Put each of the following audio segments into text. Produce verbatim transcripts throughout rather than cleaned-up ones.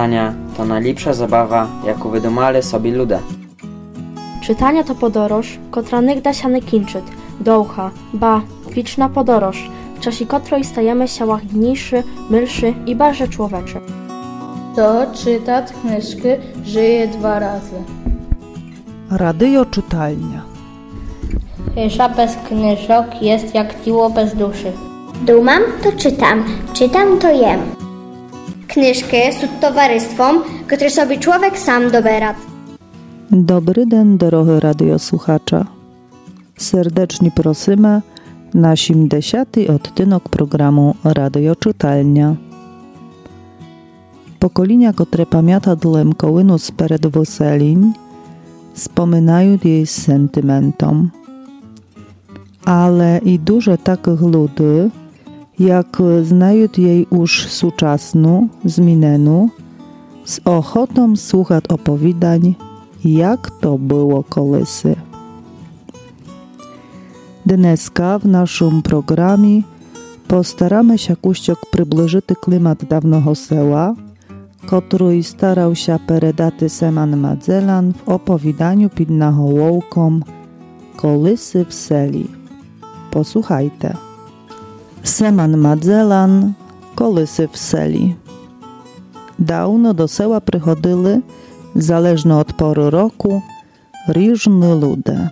czytania to najlepsza zabawa, jaką wydumali sobie ludzie. Czytanie to podoroż, kotra nigda się nie kończy, dołcha, ba, wieczna podoroż, w czasie której stajemy się łagodniejszy, milszy i bardziej człowieczy. To czytać knyżki żyje dwa razy. Radio czytalnia. Chysza bez knyżok jest jak tiło bez duszy. Dumam to czytam, czytam to jem. Knyżki są towarzystwom, które sobie człowiek sam dobera. Dobry den, drogi radiosłuchacza. Serdecznie prosimy na siedemdziesiąty odtynek programu Radio Czytalnia. Pokolenia, które pamięta dlem kołynu spred weselin, wspominają jej z sentymentom. Ale i dużo takich ludzi, jak znają jej już współczesną, zmienioną, z ochotą słuchać opowiadań, jak to było kolysy. Dneska w naszym programie postaramy się kuściok przybliżyć klimat dawnego sela, który starał się передać Seman Madzelan w opowiadaniu pod nahołowką Kolysy w seli. Posłuchajcie. Seman Madzelan, Kolysy w seli. Dawno do sela przychodzili, zależno od pory roku, różni ludzie.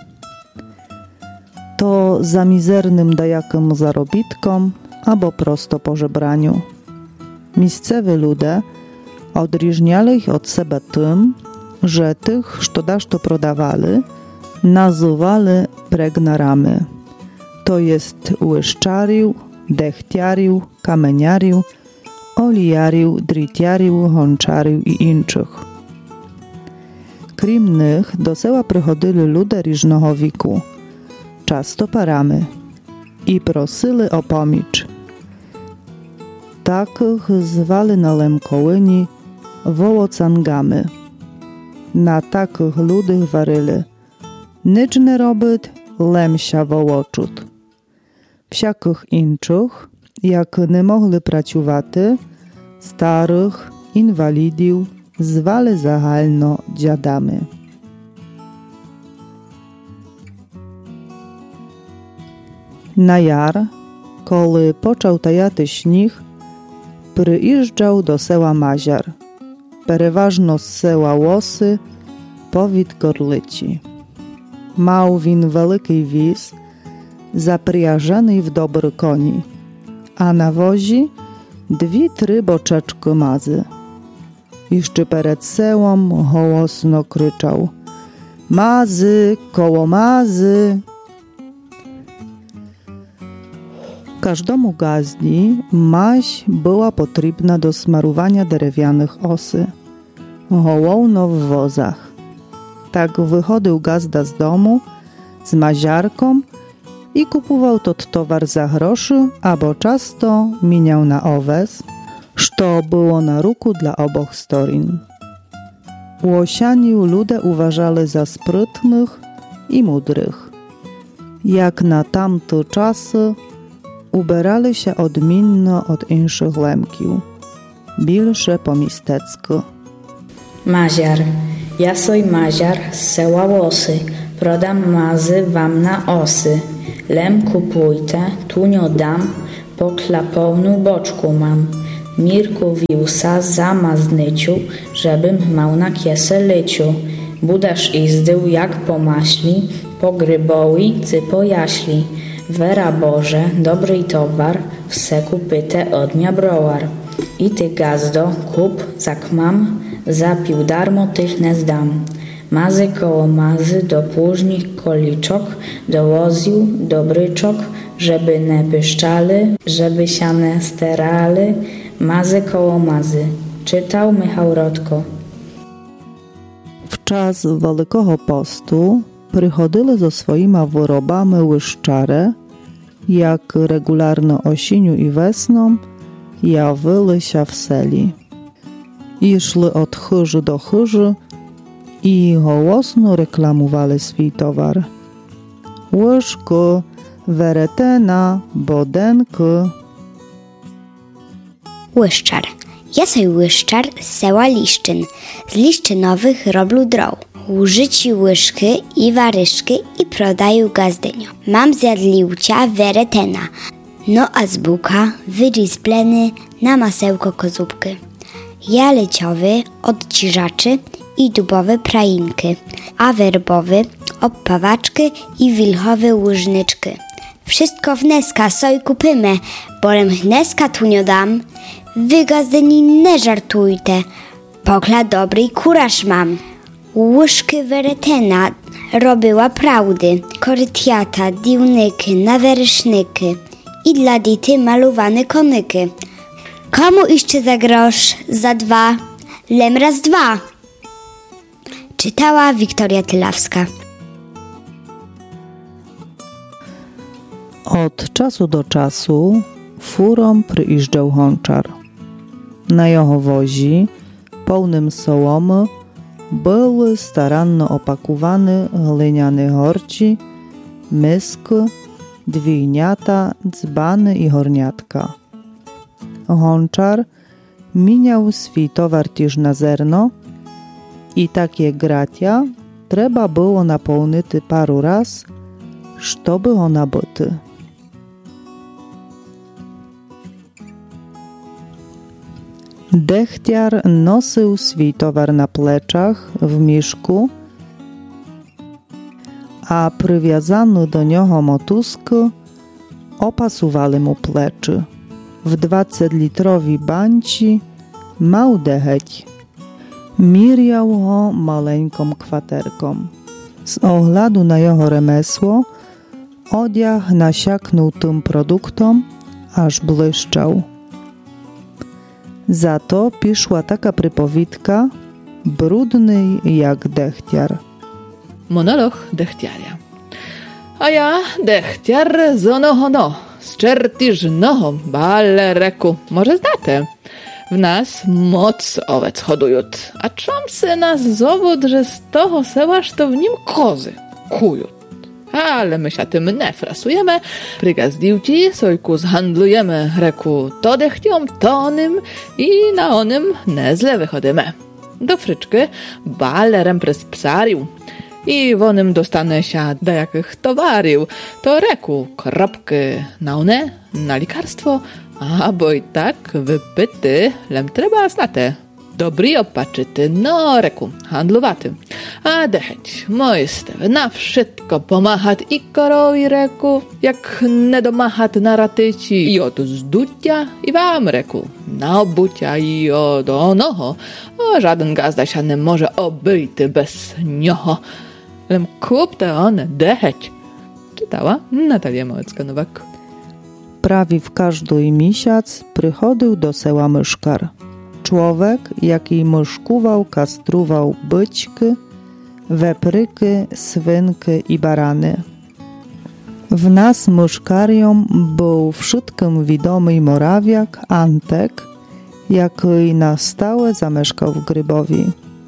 To za mizernym dajakim zarobitkom, albo prosto po żebraniu. Miejscowi ludzie odróżniali ich od siebie tym, że tych, co dasz to prodawali, nazywali pregnarami, to jest łyszczarił, dechciarił, kamieniarił, olijarił, dritiarił, honczarił i innych. Krim nich do sela przychodzili ludzie różnego wieku, często parami, i prosili o pomocz. Takich zwali na Lemkołyni wołocangami. Na takich ludzi waryli nic nie robić, lemsia wołoczut. Wszakich innych, jak nie mogli pracować, starych, inwalidów, zwali zahalno dziadami. Na jar, kiedy począł tajaty śnieg, przyjeżdżał do sela Maziar, przeważno z sela Łosy, powiat Gorlici. Mał win wielki wiz, zaprijażony w dobry koni, a na wozie dwie, trzy boczeczki mazy. Jeszcze przed sełom hołosno kryczał: mazy, koło mazy! Każdemu gazdzi maź była potrzebna do smarowania drewnianych osy, hołowno w wozach. Tak wychodził gazda z domu z maziarką i kupował tot towar za groszy, albo często miniał na owes, co było na ruku dla oboch stron. Łosianiu ludzie uważali za sprytnych i mądrych. Jak na tamte czasy ubierali się odmienno od innych lemkiów, bilsze po mistecku. Maziar, ja soj maziar z sela Łosy, prodam mazy wam na osy. Lem kupujte, tu nie dam, po klapownu boczku mam. Mirku wiusa zamaznyciu, żebym mał na kiesę lyciu. Budasz izdył jak po maśli, po grybowi cy po jaśli. Wera Boże, dobry towar, w seku pytę od mia browar. I ty gazdo, kup, zak mam, zapił darmo tych nie zdam. Mazy koło mazy do późnych koliczok, dowoził dobryczok, żeby ne pyszczali, żeby się ne sterali. Mazy koło mazy. Czytał Michał Rodko. W czas Wielkiego Postu przychodzili ze swoimi wyrobami łyszczare, jak regularno osieniu i wesną jawili się w seli. I szli od chyży do chyży i głosno reklamowali swój towar. Łyżki, weretena, bodenki. Łyszczar. Jasoj łyszczar z seła Liszczyn, z Liszczynowych roblu droł. Łużyci łyżky i waryszki i prodaju gazdynio. Mam zjadliłcia weretena, no a z buka wyrizbleny na masełko kozubky. Ja leciowy od ciżaczy i dubowe prainky, a werbowy obpawaczky i wilchowe łużnyczky. Wszystko wneska soj kupymy, bolem wneska tu nie dam. Wy gazdyni nie żartujte, pokla dobry kuraż mam. Łyżky weretena robiła prawdy, korytiata, diwnyky, nawerysznyky i dla dity malowane konyky. Komu jeszcze za grosz, za dwa, lem raz dwa. Czytała Wiktoria Tylawska. Od czasu do czasu furą przyjeżdżał honczar. Na jeho wozi, pełnym sołomy, były staranno opakowane gliniane horci, myski, dwijniata, dzbany i horniatka. Honczar miniał swój towar też na zerno i takie gratia trzeba było napełnić paru raz, żeby go nabyty. Dechtiar nosił swój towar na pleczach w miszku, a przywiązany do niego motuski opasowali mu pleczy. W dwudziestolitrowej bańci mał decheć. Miriał go maleńką kwaterką. Z oglądu na jego remesło odziach nasiaknął tym produktom, aż błyszczał. Za to piszła taka przypowiedka, brudny jak dechtiar. Monolog dechtiarja. A ja, dechtiar, z onoho no, z czertyżnoho, bale reku, może znate. W nas moc owec hodujut, a czom se nas zowód, że z toho sełaż to w nim kozy kujut. Ale my się tym nie frasujemy, prygazdiłci sojku zhandlujemy, reku to dechtiom, to onym i na onym nie zle wychodymy. Do fryczky balerem prys psarił i wonym dostanę się do jakich towarił, to reku kropki na one, na likarstwo, a bo i tak wypyty, lem trzeba znate. Dobry opaczyty, no reku, handlowaty. A decheć, moi stewy, na wszystko pomachat i korowi reku, jak nie domachat na ratyci i od zducia i wam reku, na obucia i od onoho, o żaden gazda się nie może obejty bez nioho. Lem kupte one decheć. Czytała Natalia Małecka-Nowak. Prawie w każdy miesiąc przychodził do seła myszkar. Człowiek, jaki myszkował, kastruwał byćki, wepryky, swynki i barany. W nas myszkarią był wszystkim widomy Morawiak Antek, jaki na stałe zamieszkał w Grybowi.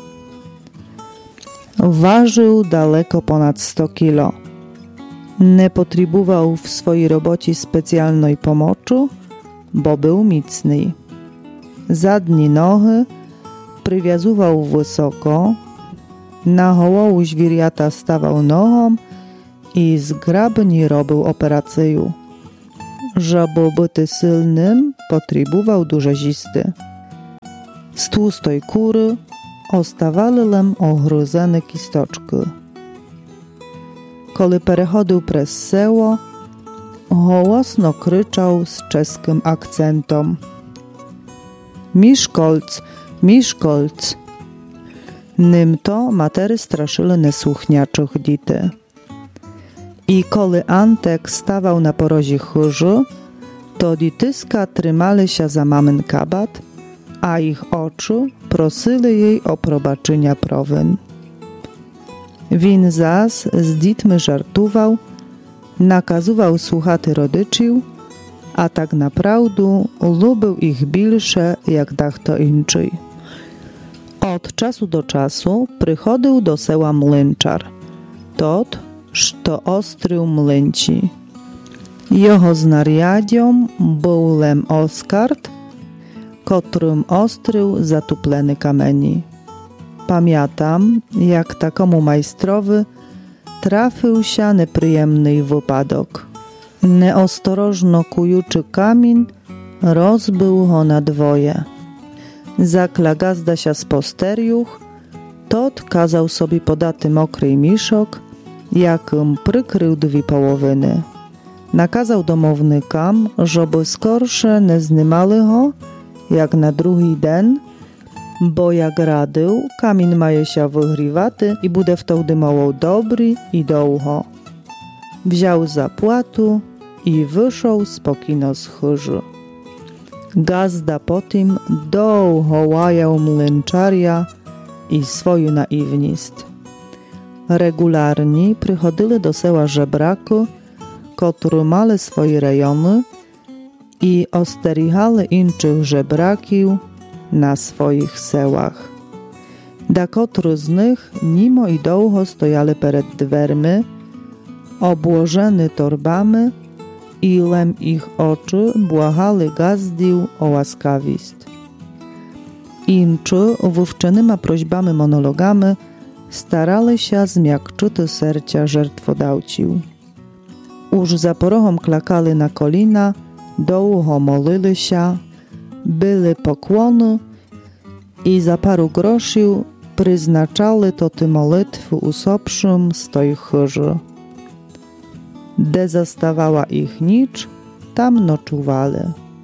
Ważył daleko ponad sto kilo. Nie potrzebował w swojej robocie specjalnej pomocy, bo był mocny. Zadnie nogi przywiązywał wysoko, na hołowu zwierzęta stawał nogą i zgrabnie robił operację. Żeby być silnym, potrzebował dużo zisty. Z tłustej kury ostawali lem ogryzone kistoczki. Kiedy przechodził przez seło, głosno kryczał z czeskim akcentem: Miszkolc, Miszkolc! Nym to matery straszyły nesłuchniaczych dzity. I kiedy Antek stawał na porozie chyży, to dzityska trzymali się za mamyn kabat, a ich oczy prosili jej o probaczenia prowin. Win zas z dzitmy żartował, nakazywał słuchaty rodyciów, a tak naprawdę lubił ich bilsze jak dachto inczej. Od czasu do czasu przychodził do seła młynczar, tot, što ostrył mlynci. Jego znariadzią był lem Oskard, kotrym ostrył zatupleny kameni. Pamiętam, jak takomu majstrowy trafił się nieprzyjemny wypadok. Neostrożno kujuczy kamień rozbył go na dwoje. Zakla gazda się z posteriuch, tot kazał sobie podaty mokry miszok, jakim prykrył dwie połowyny. Nakazał domownikam, żeby skorsze nie znymali go, jak na drugi den, bo jak radył, kamień maje się wygrywaty i bude wtedy mało dobry i długo. Wziął zapłatu i wyszł spokojno z chyży. Gazda po tym długo łajał młynczarja i swoją naiwność. Regularnie przychodzili do sela żebraky, które mali swoje rejony i osterigali innych żebraków na swoich sełach. Da kotru z nich nimo i długo stojali przed dwermi, obłożeni torbami, i lem ich oczy błagali gazdił o łaskawość. Inczy wówczanymi prośbami monologami starali się zmiakczyć serca żertwodawcił. Już za porogom klakali na kolina, długo molili się, byli pokłony i za paru groszy przyznaczali to ty molitwy usobszym z tej chyży. De zastawała ich nicz, tam noczuwali.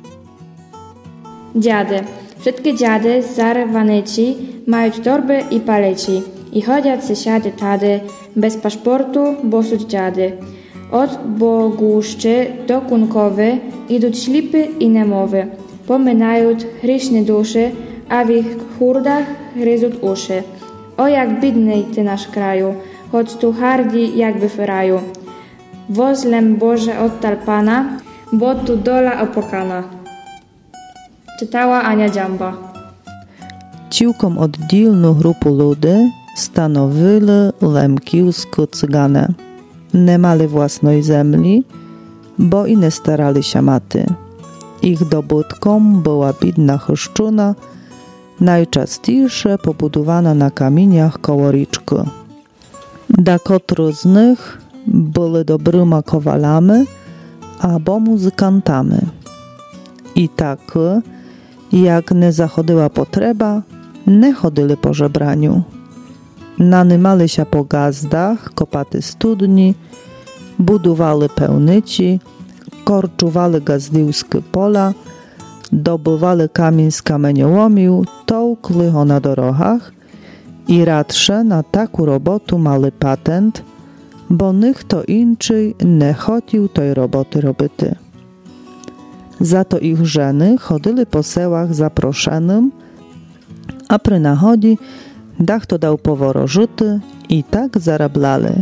Dziady. Wszystkie dziady zarwanyci mają torby i paleci i chodzą se siady tady bez paszportu, bo są dziady. Od Boguszczy do Kunkowy idą ślipy i nemowy. Pominają hryszne duszy, a w ich hurdach gryzą uszy. O jak bidny ty nasz kraju, choć tu hardi jakby w raju. Wozlem Boże oddal Pana, bo tu dola opłakana. Czytała Ania Dziamba. Ciłkom oddzielną grupę ludzi stanowili lemkiwskie cygane. Nie mali własnej ziemi, bo i nie starali się maty. Ich dobytkom była bidna chrzczuna, najczęściej pobudowana na kamieniach koło riczki. Da kotru z nich byli dobrymi kowalami albo muzykantami. I tak, jak nie zachodziła potrzeba, nie chodzili po żebraniu. Nanymali się po gazdach, kopaty studni, budowali pełnyci, korczowali gazdiłskie pola, dobywali kamień z kamieniołomiu, tołkli go na drogach i radsze na taką robotę mali patent, bo nikt indziej nie chodził tej roboty robyty. Za to ich żeny chodzili po sełach zaproszonym, a przy nachodzi dach to dał poworożyty i tak zarabiali.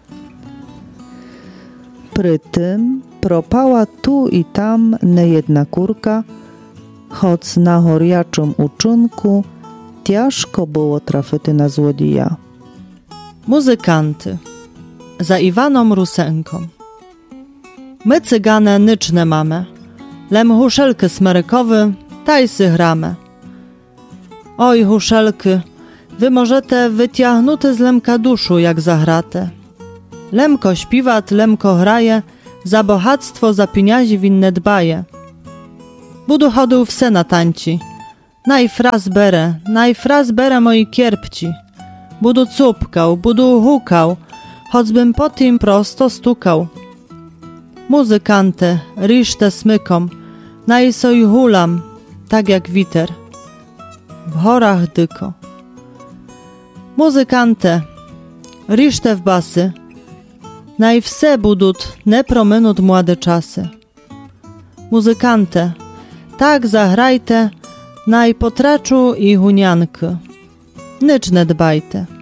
Przy tym propała tu i tam niejedna kurka, choć na gorjaczym uczynku ciężko było trafić na złodzieja. Muzykanty za Iwaną Rusenką. My cygane nyczne mamy, lem huszelky smerykowy, tajsy gramy. Oj huszelki, wy możete wyciągnute z lemka duszu jak zagrate. Lemko śpiwat, lemko hraje, za bohactwo, za pieniędzy winne dbaje. Budu chodził w se na tańci, najfraz bere, najfraz bere moi kierpci. Budu cupkał, budu hukał, choćbym po tym prosto stukał. Muzykante, riszte smykom, najsoj hulam, tak jak witer. W horach dyko. Muzykante, riszte w basy, naj wse budut ne promenut młode czasy. Muzykante, tak zagrajte, naj potraczu i hunianky. Nycz ne dbajte.